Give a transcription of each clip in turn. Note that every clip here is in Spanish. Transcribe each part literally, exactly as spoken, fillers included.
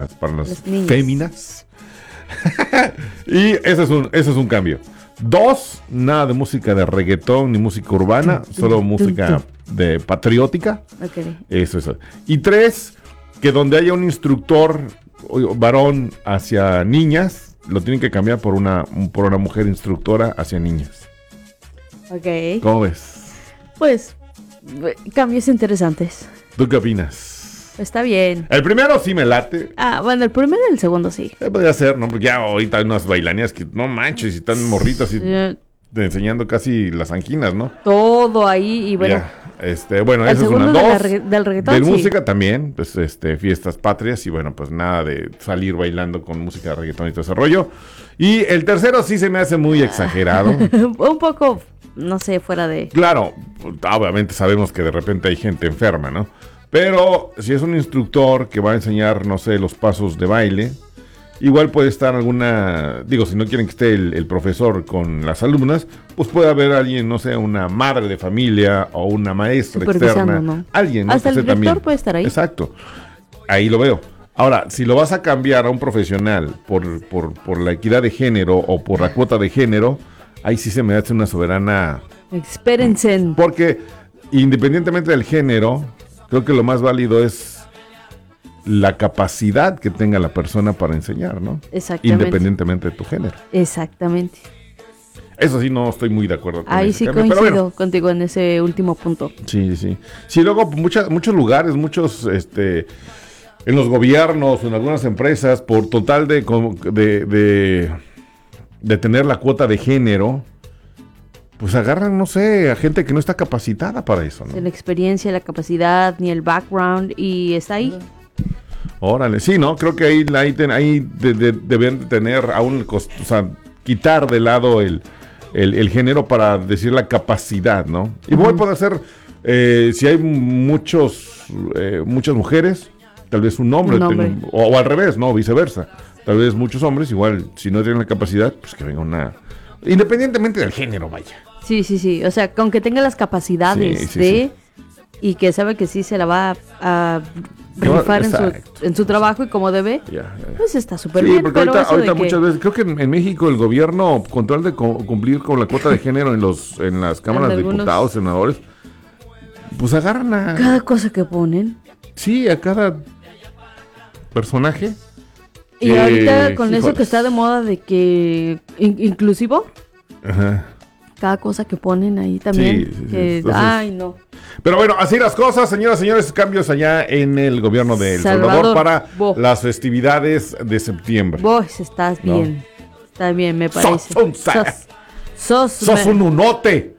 las, para las, las féminas. Y ese es, un, ese es un cambio. Dos, nada de música de reggaetón ni música urbana, solo música de patriótica. Okay. Eso, eso. Y tres, que donde haya un instructor varón hacia niñas, lo tienen que cambiar por una, por una mujer instructora hacia niñas. Ok. ¿Cómo ves? Pues, cambios interesantes. ¿Tú qué opinas? Está bien. El primero sí me late. Ah, bueno, el primero y el segundo sí. Eh, podría ser, ¿no? Porque ya ahorita hay unas bailanías que no manches, y están morritas y yeah. enseñando casi las anquinas, ¿no? Todo ahí y bueno. Yeah. Este, bueno, el esa es una. De Dos, la re- del reggaetón, de sí. música también, pues este, fiestas patrias y bueno, pues nada de salir bailando con música de reggaetón y todo ese rollo. Y el tercero sí se me hace muy exagerado. Un poco, no sé, fuera de... Claro, obviamente sabemos que de repente hay gente enferma, ¿no? Pero si es un instructor que va a enseñar, no sé, los pasos de baile, igual puede estar alguna, digo, si no quieren que esté el, el profesor con las alumnas, pues puede haber alguien, no sé, una madre de familia o una maestra externa, ¿no? Alguien, ¿no? Hasta que el esté director también. puede estar ahí. Exacto, ahí lo veo. Ahora, si lo vas a cambiar a un profesional por, por, por la equidad de género o por la cuota de género, ahí sí se me hace una soberana... Espérense. Porque independientemente del género, creo que lo más válido es la capacidad que tenga la persona para enseñar, ¿no? Exactamente. Independientemente de tu género. Exactamente. Eso sí, no estoy muy de acuerdo con Ahí ese sí cambio, coincido pero bueno. contigo en ese último punto. Sí, sí. Sí, luego muchas, muchos lugares, muchos, este, en los gobiernos, en algunas empresas, por total de, de, de, de tener la cuota de género, pues agarran, no sé, a gente que no está capacitada para eso, ¿no? La experiencia, la capacidad, ni el background, y está ahí. Órale, sí, ¿no? Creo que ahí, ahí, ten, ahí de, de, deben de tener aún, o sea, quitar de lado el, el, el género para decir la capacidad, ¿no? Igual uh-huh. puede ser, eh, si hay muchos, eh, muchas mujeres, tal vez un hombre, un hombre. Ten, o, o al revés, ¿no? Viceversa. Tal vez muchos hombres, igual, si no tienen la capacidad, pues que venga una... Independientemente del género, vaya. Sí, sí, sí. O sea, con que tenga las capacidades sí, sí, de... Sí. Y que sabe que sí se la va a, a rifar no, en, su, en su trabajo y como debe, ya, ya, ya. Pues está súper sí, bien. Porque pero ahorita, ahorita que... muchas veces, creo que en, en México el gobierno, con tal de co- cumplir con la cuota de género en los en las cámaras de algunos... diputados, senadores, pues agarran a... Cada cosa que ponen. Sí, a cada personaje. Y eh, ahorita con híjoles. Eso que está de moda de que in- inclusivo. Ajá. Cada cosa que ponen ahí también. Sí, sí, sí. Que, Entonces, ay, no. Pero bueno, así las cosas, señoras y señores, cambios allá en el gobierno de El Salvador, Salvador para Bo. las festividades de septiembre. Vos estás ¿no? bien. Está bien, me parece. Sos un, sos, sos, sos un unote.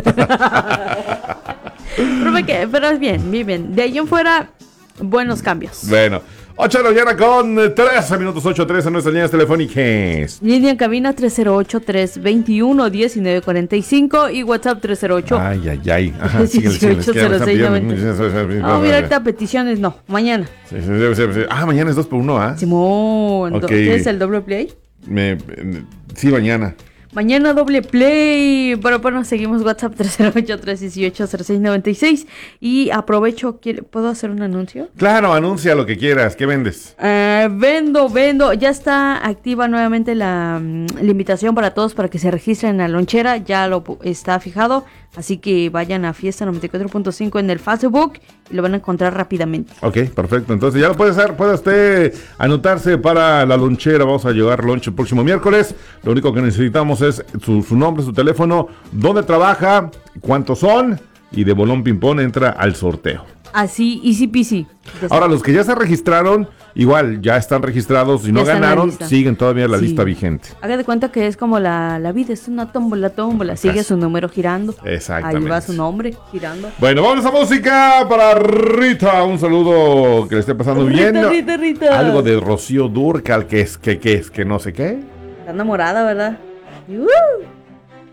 pero, me quedé, pero es bien, muy bien. De ahí en fuera, buenos cambios. Bueno. ocho de la mañana con trece minutos, ocho trece en nuestras líneas telefónicas. Línea en cabina tres cero ocho, tres dos uno, uno nueve cuatro cinco y WhatsApp tres cero ocho. Ay, ay, ay. Ajá, síguele, síguele, no, mira, ahorita peticiones no, mañana. Sí, sí, sí, sí, sí. Ah, mañana es dos por uno, ¿ah? Simón, okay. ¿Qué es el doble play? Me, sí, mañana. Mañana doble play. Pero bueno, seguimos WhatsApp tres cero ocho, tres uno ocho, cero seis nueve seis. Y aprovecho, ¿puedo hacer un anuncio? Claro, anuncia lo que quieras. ¿Qué vendes? Uh, vendo, vendo. Ya está activa nuevamente la, la invitación para todos para que se registren en la lonchera. Ya lo está fijado. Así que vayan a Fiesta noventa y cuatro punto cinco en el Facebook y lo van a encontrar rápidamente. Ok, perfecto. Entonces ya lo puede hacer. Puede usted anotarse para la lonchera. Vamos a llevar lunch el próximo miércoles. Lo único que necesitamos es su, su nombre, su teléfono, dónde trabaja, cuántos son y de bolón ping-pong entra al sorteo. Así, easy peasy. Ahora, los que ya se registraron, igual ya están registrados y no ganaron, siguen todavía la sí. lista vigente. Haga de cuenta que es como la, la vida, es una tómbola, tómbola. Sigue su número girando. Exactamente. Ahí va su nombre girando. Bueno, vamos a música para Rita. Un saludo que le esté pasando Rita, bien. Rita, Rita. Algo de Rocío Dúrcal, que es, que, que es, que no sé qué. Está enamorada, ¿verdad? ¡Uh!